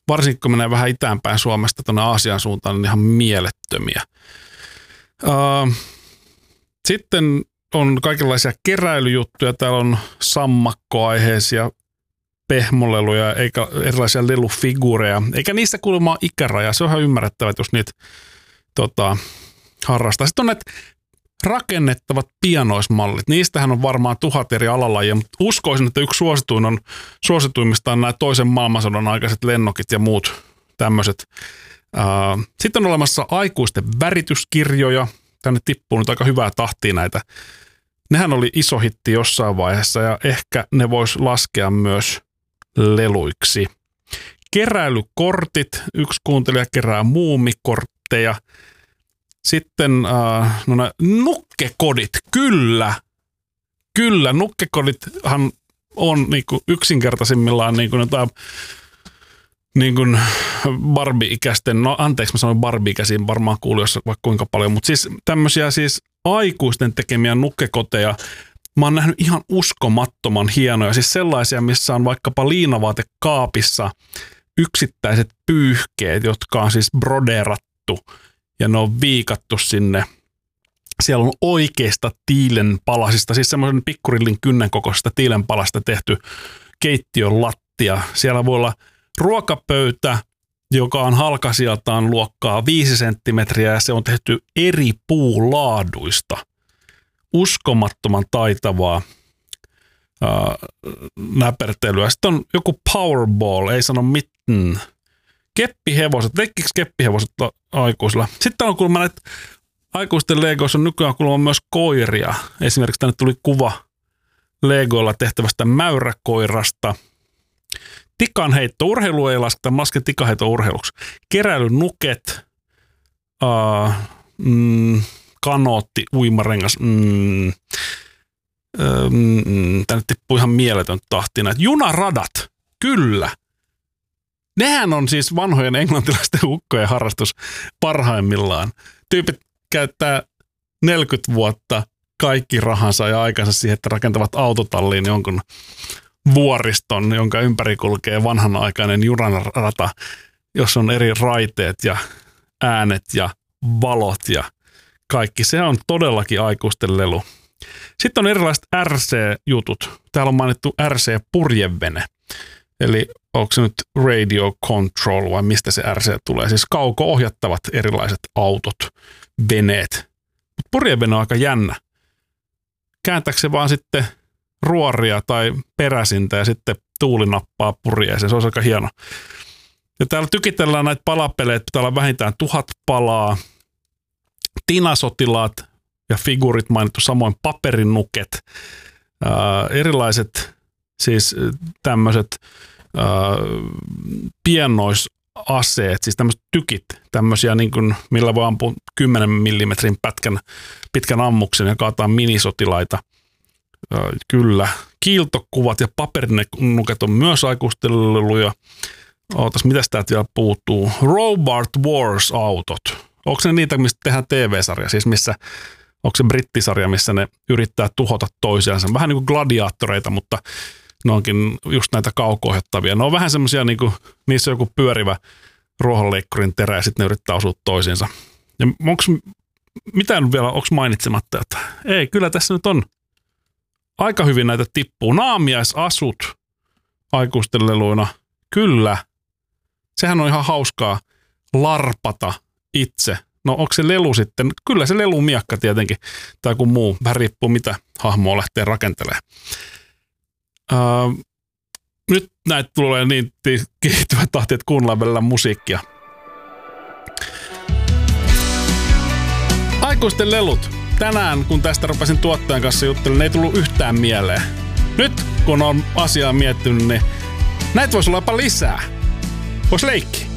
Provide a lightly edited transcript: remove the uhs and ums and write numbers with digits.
varsinkin kun menee vähän itäänpäin Suomesta tuonne Aasian suuntaan, niin ihan mielettömiä. Sitten on kaikenlaisia keräilyjuttuja. Täällä on sammakkoaiheisia pehmoleluja eikä erilaisia lelufiguureja. Eikä niissä kuulemma ikäraja. Se on ihan ymmärrettävä, että jos niitä harrastaa. Sitten on näitä rakennettavat pianoismallit. Niistähän on varmaan 1000 eri alalajia, mutta uskoisin, että yksi suosituimmista on nämä toisen maailmansodan aikaiset lennokit ja muut tämmöiset. Sitten on olemassa aikuisten värityskirjoja. Tänne tippuu nyt aika hyvää tahtia näitä. Nehän oli iso hitti jossain vaiheessa ja ehkä ne vois laskea myös leluiksi. Keräilykortit. Yksi kuuntelija kerää muumikortteja. Sitten nukkekodit. Kyllä, nukkekodithan on niinku yksinkertaisimmillaan niinku jotain niinku Barbie-ikäisten, no anteeksi mä sanoin Barbie-ikäisiin, varmaan kuulijoissa vaikka kuinka paljon, mutta siis tämmöisiä siis aikuisten tekemiä nukkekoteja, mä oon nähnyt ihan uskomattoman hienoja, siis sellaisia, missä on vaikkapa liinavaatekaapissa yksittäiset pyyhkeet, jotka on siis brodeerattu ja ne on viikattu sinne. Siellä on oikeista tiilenpalasista, siis semmoisen pikkurillin kynnen kokoisesta tiilenpalasta tehty keittiön lattia. Siellä voi olla ruokapöytä, joka on halkasijaltaan luokkaa 5 senttimetriä ja se on tehty eri puulaaduista. Uskomattoman taitavaa näpertelyä. Sitten on joku Powerball, ei sano mitään. Keppihevoset, leikkiks keppihevoset aikuisilla? Sitten on kuulemma näitä aikuisten Legoissa on nykyään kuulemma myös koiria. Esimerkiksi tänne tuli kuva Legoilla tehtävästä mäyräkoirasta. Tikanheitto, urheilu ei lasketa, mä lasken tikanheitto urheiluksi. Keräilynuket, kanootti, uimarengas, tänne tippuu ihan mieletön tahti. Näitä junaradat, kyllä. Nehän on siis vanhojen englantilaisten ukkojen harrastus parhaimmillaan. Tyypit käyttää 40 vuotta kaikki rahansa ja aikansa siihen, että rakentavat autotalliin jonkun vuoriston, jonka ympäri kulkee vanhanaikainen junarata, jossa on eri raiteet ja äänet ja valot ja kaikki. Se on todellakin aikuisten lelu. Sitten on erilaiset RC-jutut. Täällä on mainittu RC-purjevene. Eli onko se nyt radio control vai mistä se RC tulee? Siis kauko-ohjattavat erilaiset autot, veneet. Purjevene on aika jännä. Kääntääkö se vaan sitten ruoria tai peräsintä ja sitten tuuli nappaa purjeeseen. Se on aika hieno. Ja täällä tykitellään näitä palapelejä, pitää olla vähintään 1000 palaa. Tinasotilaat ja figuurit mainittu, samoin paperinuket. Erilaiset siis tämmöiset pienoisaseet, siis tämmöiset tykit, tämmöisiä niin kuin, millä voi ampua 10 millimetrin pitkän ammuksen ja kaataa minisotilaita. Kyllä. Kiiltokuvat ja paperinuket on myös aikuisteluja. Ootas, mitäs täältä vielä puuttuu? Robot Wars-autot. Onko ne niitä, mistä tehdään TV-sarja? Siis missä, onko se brittisarja, missä ne yrittää tuhota toisiansa? Vähän niin kuin gladiaattoreita, mutta ne onkin just näitä kauko-ohjattavia. Ne on vähän semmoisia, niin kuin, niissä on joku pyörivä ruohonleikkurin terä ja sitten ne yrittää osua toisiinsa. Ja mitään vielä, onko mainitsematta jotain? Ei, kyllä tässä nyt on aika hyvin näitä tippuu. Naamiaisasut aikuisten leluina. Kyllä. Sehän on ihan hauskaa larpata itse. No onko se lelu sitten? Kyllä se lelumiakka tietenkin. Tai joku muu. Vähän riippuu mitä hahmoa lähtee rakentelemaan. Nyt näitä tulee niin kehittyvät tahti, että kuunnellaan välillä musiikkia. Aikuisten lelut. Tänään, kun tästä rupesin tuottajan kanssa juttelemaan, ei tullut yhtään mieleen. Nyt, kun on asiaa miettinyt, niin näitä voisi olla jopa lisää. Voisi leikki.